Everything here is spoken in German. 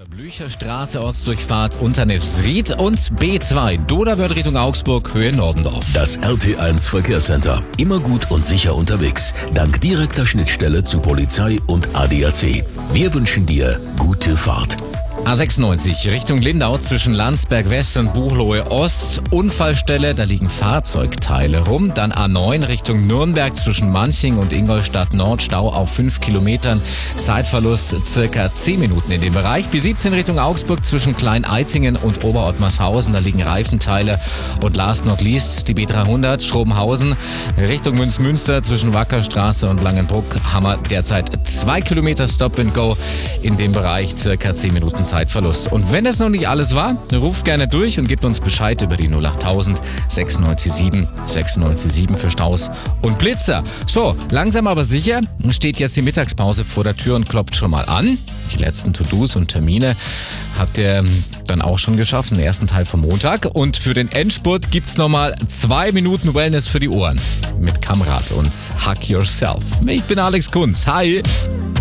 Blücherstraße, Ortsdurchfahrt Unternefsried und B2 Donauwörth Richtung Augsburg, Höhe Nordendorf. Das RT1 Verkehrscenter. Immer gut und sicher unterwegs. Dank direkter Schnittstelle zu Polizei und ADAC. Wir wünschen dir gute Fahrt. A96 Richtung Lindau zwischen Landsberg West und Buchloe Ost. Unfallstelle, da liegen Fahrzeugteile rum. Dann A9 Richtung Nürnberg zwischen Manching und Ingolstadt Nord. Stau auf 5 Kilometern. Zeitverlust circa 10 Minuten in dem Bereich. B17 Richtung Augsburg zwischen Klein-Eitzingen und Oberottmarshausen. Da liegen Reifenteile. Und last not least die B300 Schrobenhausen Richtung Münster zwischen Wackerstraße und Langenbruck. Haben wir derzeit 2 Kilometer Stop and Go in dem Bereich. Circa 10 Minuten Zeitverlust. Und wenn das noch nicht alles war, ruft gerne durch und gebt uns Bescheid über die 08000 697 697 für Staus und Blitzer. So, langsam aber sicher steht jetzt die Mittagspause vor der Tür und klopft schon mal an. Die letzten To-Dos und Termine habt ihr dann auch schon geschafft, den ersten Teil vom Montag. Und für den Endspurt gibt's nochmal 2 Minuten Wellness für die Ohren mit Kamrat und Hug Yourself. Ich bin Alex Kunz. Hi!